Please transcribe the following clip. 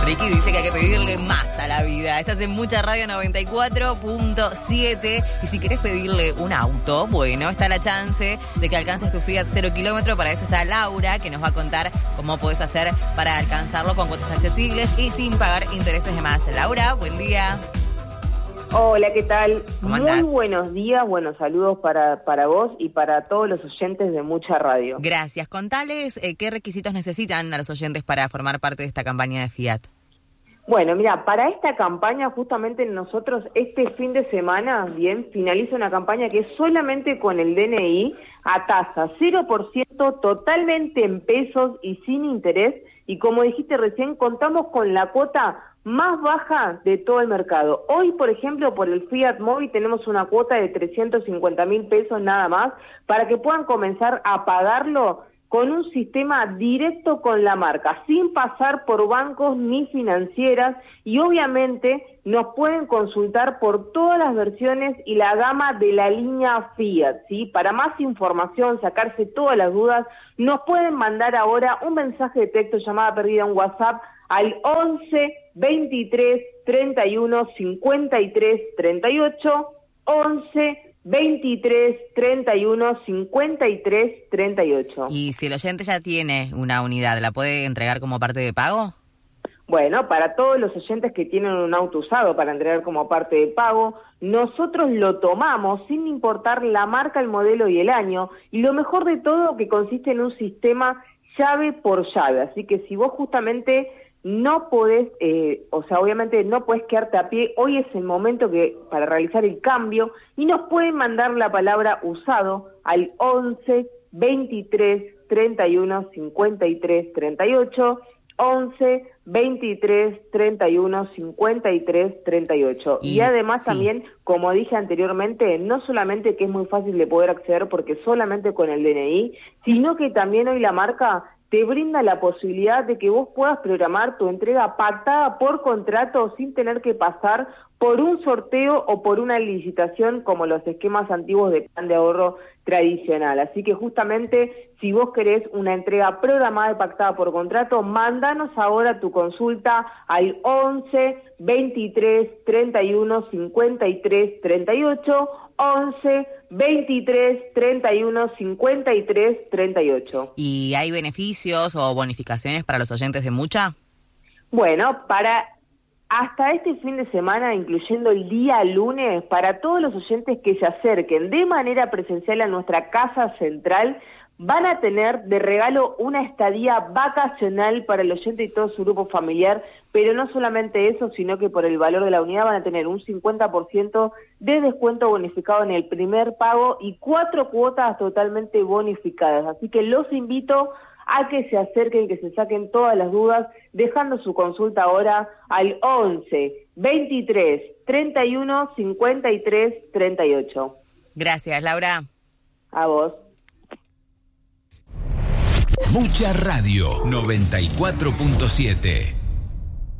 Ricky dice que hay que pedirle más a la vida. Estás en Mucha Radio 94.7 y si querés pedirle un auto, bueno, está la chance de que alcances tu Fiat 0 kilómetro. Para eso está Laura, que nos va a contar cómo podés hacer para alcanzarlo con cuotas accesibles y sin pagar intereses de más. Laura, buen día. Hola, ¿qué tal? ¿Cómo andás? Muy buenos días, buenos saludos para vos y para todos los oyentes de Mucha Radio. Gracias. Contales qué requisitos necesitan a los oyentes para formar parte de esta campaña de Fiat. Bueno, mira, para esta campaña justamente nosotros este fin de semana, bien, finaliza una campaña que es solamente con el DNI a tasa 0%, totalmente en pesos y sin interés. Y como dijiste recién, contamos con la cuota más baja de todo el mercado. Hoy, por ejemplo, por el Fiat Mobi tenemos una cuota de 350.000 pesos nada más para que puedan comenzar a pagarlo con un sistema directo con la marca, sin pasar por bancos ni financieras, y obviamente nos pueden consultar por todas las versiones y la gama de la línea Fiat, ¿sí? Para más información, sacarse todas las dudas, nos pueden mandar ahora un mensaje de texto, llamada perdida, un WhatsApp, al 11 23 31 53 38, 11 23 31 53 38. Y si el oyente ya tiene una unidad, ¿la puede entregar como parte de pago? Bueno, para todos los oyentes que tienen un auto usado para entregar como parte de pago, nosotros lo tomamos sin importar la marca, el modelo y el año, y lo mejor de todo que consiste en un sistema llave por llave, así que si vos justamente no podés, obviamente no podés quedarte a pie, hoy es el momento para realizar el cambio, y nos pueden mandar la palabra usado al 11 23 31 53 38, 11 23 31 53 38. Y además sí, también, como dije anteriormente, no solamente que es muy fácil de poder acceder porque solamente con el DNI, sino que también hoy la marca te brinda la posibilidad de que vos puedas programar tu entrega pactada por contrato sin tener que pasar por un sorteo o por una licitación como los esquemas antiguos de plan de ahorro tradicional. Así que justamente si vos querés una entrega programada y pactada por contrato, mándanos ahora tu consulta al 11 23 31 53 38, 11 23 31 53 38. ¿Y hay beneficios o bonificaciones para los oyentes de Mucha? Bueno, hasta este fin de semana, incluyendo el día lunes, para todos los oyentes que se acerquen de manera presencial a nuestra casa central, van a tener de regalo una estadía vacacional para el oyente y todo su grupo familiar, pero no solamente eso, sino que por el valor de la unidad van a tener un 50% de descuento bonificado en el primer pago y 4 cuotas totalmente bonificadas. Así que los invito a que se acerquen, que se saquen todas las dudas, dejando su consulta ahora al 11 23 31 53 38. Gracias, Laura. A vos. Mucha Radio 94.7.